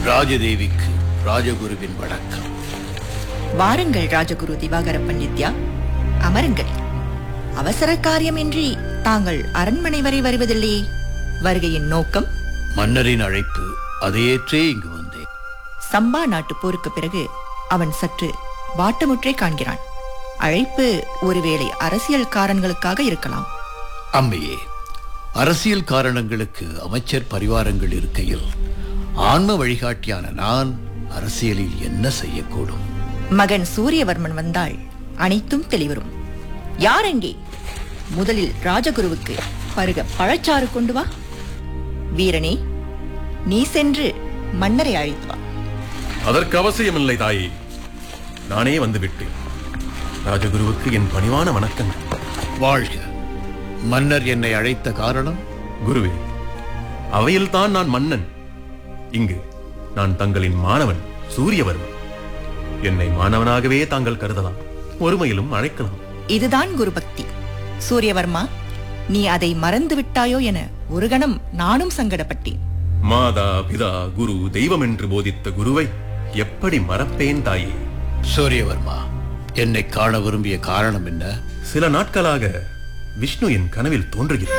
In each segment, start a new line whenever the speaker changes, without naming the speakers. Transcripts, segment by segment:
ராஜதேவிக்கு ராஜகுருவின் வணக்கம்.
வாருங்கள் ராஜகுரு திவாகர பண்டித்யா, அமருங்கள். அவசர காரியமின்றி தாங்கள் அரண்மனை வரை வருவதில்லையே. வருகையின் நோக்கம்?
மன்னரின் அழைப்பு, அதையேற்றே இங்கு வந்தேன்.
சம்பா நாட்டு போருக்கு பிறகு அவன் சற்று வாட்டமுற்றே காண்கிறான். அழைப்பு ஒருவேளை அரசியல் காரணங்களுக்காக இருக்கலாம்.
அம்மையே, அரசியல் காரணங்களுக்கு அமைச்சர் பரிவாரங்கள் இருக்கையில் ஆன்ம வழிகாட்டியான நான் அரசியலில் என்ன செய்யக்கூடும்?
மகன் சூரியவர்மன் வந்தால் அனைத்தும் தெளிவரும். யார் எங்கே? முதலில் ராஜகுருவுக்கு பருக பழச்சாறு கொண்டு வா. வீரனே, நீ சென்று மன்னரை அழைத்து வா.
அதற்கு அவசியமில்லை தாயே, நானே வந்துவிட்டேன். ராஜகுருவுக்கு என் பணிவான வணக்கங்கள்.
வாழ்க. மன்னர் என்னை அழைத்த காரணம்?
குருவே, அவையில்தான் நான் மன்னன். இங்கு நான் தங்களின் மாணவன் சூரியவர்மன். என்னை மாணவனாகவே தாங்கள் கருதலாம், ஒருமையிலும் அழைக்கலாம்.
இதுதான் குரு பக்தி. சூரியவர்மா, நீ அதை மறந்து விட்டாயோ என ஒரு கணம் நானும் சங்கடப்பட்டேன்.
மாதா பிதா குரு தெய்வம் என்று போதித்த குருவை எப்படி மறப்பேன் தாயே?
சூரியவர்மா, என்னை காண விரும்பிய காரணம் என்ன?
சில நாட்களாக விஷ்ணு என் கனவில் தோன்றுகிறார்.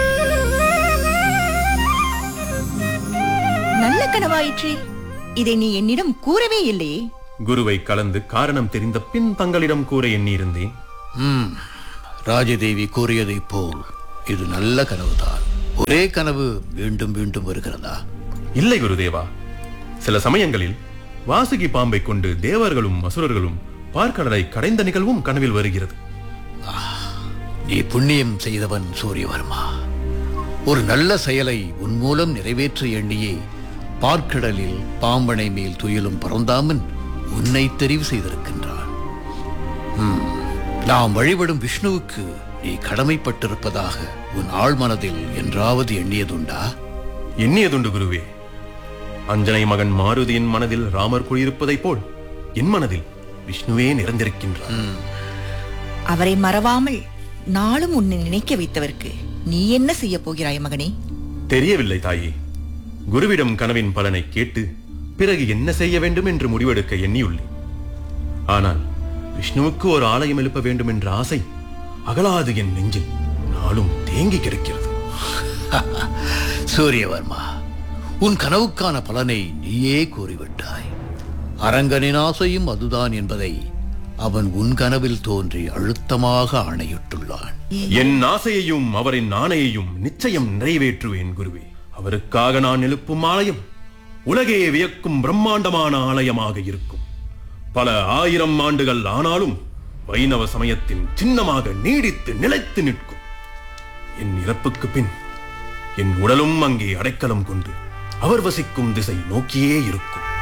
நல்ல கனவாயிற்றே. இதை நீ என்னிடம் கூறவே இல்லையே.
குருவை கலந்து காரணம் தெரிந்த பின் தங்களிடம் கூற எண்ணியிருந்தேன்.
ராஜதேவி கூறியதைப் போல் இது நல்ல கனவுதான். ஒரே கனவு மீண்டும் மீண்டும் வருகிறதா?
இல்லை குருதேவா, சில சமயங்களில் வாசுகி பாம்பை கொண்டு தேவர்களும் அசுரர்களும் பார்க்கடலை கடைந்த நிகழ்வும் கனவில் வருகிறது.
நீ புண்ணியம் செய்தவன் சூரியவர்மா. ஒரு நல்ல செயலை உன் மூலம் நிறைவேற்ற எண்ணியே பார்க்கடலில் பாம்பனை மேல் துயிலும் பரந்தாமன் உன்னை தெரிவு செய்திருக்கின்றான். நாம் வழிபடும் விஷ்ணுவுக்கு நீ கடமைப்பட்டிருப்பதாக உன் ஆழ்மனதில் என்றாவது எண்ணியதுண்டா?
எண்ணியதுண்டு குருவே. அஞ்சனை மகன் மாருதியின் மனதில் ராமர் குடியிருப்பதைப் போல் என் மனதில் விஷ்ணுவே நிறைந்திருக்கின்றார்.
அவரை மறவாமல் நாளும் உன்னை நினைக்க வைத்தவருக்கு நீ என்ன செய்ய போகிறாய் மகனே?
தெரியவில்லை தாயே. குருவிடம் கனவின் பலனை கேட்டு பிறகு என்ன செய்ய வேண்டும் என்று முடிவெடுக்க எண்ணியுள்ளேன். ஆனால் விஷ்ணுவுக்கு ஒரு ஆலயம் எழுப்ப வேண்டும் என்ற ஆசை அகலாது என் நெஞ்சில் நாளும் தேங்கி கிடக்கிறது.
சூரியவர்மா, உன் கனவுக்கான பலனை நீயே கூறிவிட்டாய். அரங்கனின் ஆசையும் அதுதான் என்பதை அவன் உன் கனவில் தோன்றி அழுத்தமாக ஆணையிட்டுள்ளான்.
என் ஆசையையும் அவரின் ஆணையையும் நிச்சயம் நிறைவேற்றுவேன் குருவே. அவருக்காக நான் எழுப்பும் ஆலயம் உலகே வியக்கும் பிரம்மாண்டமான ஆலயமாக இருக்கும். பல 1000 ஆண்டுகள் ஆனாலும் வைணவ சமயத்தின் சின்னமாக நீடித்து நிலைத்து நிற்கும். என் இறப்புக்கு பின் என் உடலும் அங்கே அடைக்கலம் கொண்டு அவர் வசிக்கும் திசை நோக்கியே இருக்கும்.